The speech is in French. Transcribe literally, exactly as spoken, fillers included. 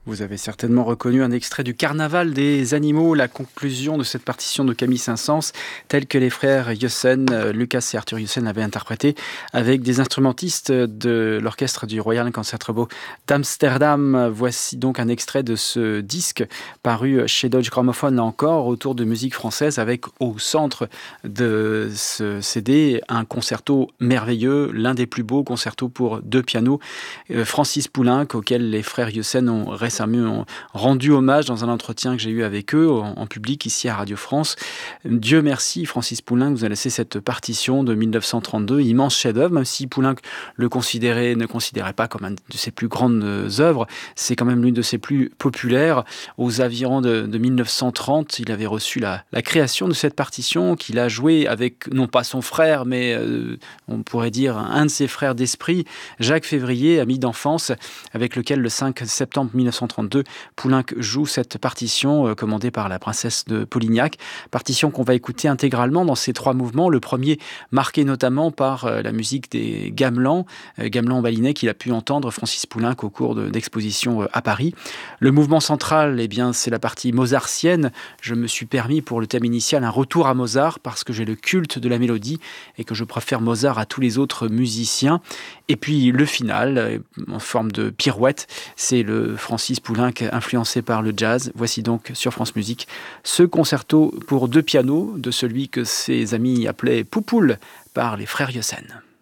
Vous avez certainement reconnu un extrait du Carnaval des animaux, la conclusion de cette partition de Camille Saint-Saëns, telle que les frères Jussen, euh, Lucas et Arthur Jussen l'avaient interprétée avec des instrumentistes de l'orchestre du Royal Concertgebouw d'Amsterdam. Voici donc un extrait de ce disque paru chez Deutsche Grammophon, là encore, autour de musique française, avec au centre de ce C D un concerto merveilleux, l'un des plus beaux concertos pour deux pianos, euh, Francis Poulenc, auquel les frères Jussen ont récemment ont rendu hommage dans un entretien que j'ai eu avec eux en, en public ici à Radio France. Dieu merci, Francis Poulenc nous a laissé cette partition de mille neuf cent trente-deux, immense chef-d'œuvre, même si Poulenc le considérait, ne considérait pas comme une de ses plus grandes œuvres, c'est quand même l'une de ses plus populaires. Aux environs de, de mille neuf cent trente, il avait reçu la, la création de cette partition qu'il a jouée avec, non pas son frère, mais euh, on pourrait dire un de ses frères d'esprit, Jacques Février, ami d'enfance, avec lequel le cinq septembre mille neuf cent trente-deux, Poulenc joue cette partition euh, commandée par la princesse de Polignac. Partition qu'on va écouter intégralement dans ces trois mouvements. Le premier marqué notamment par euh, la musique des gamelans, euh, gamelans balinais qu'il a pu entendre Francis Poulenc au cours de, d'expositions euh, à Paris. Le mouvement central, eh bien, c'est la partie mozartienne. Je me suis permis pour le thème initial un retour à Mozart parce que j'ai le culte de la mélodie et que je préfère Mozart à tous les autres musiciens. Et puis le final, euh, en forme de pirouette, c'est le Francis Poulenc influencé par le jazz. Voici donc sur France Musique ce concerto pour deux pianos de celui que ses amis appelaient Poupoule par les frères Jussen.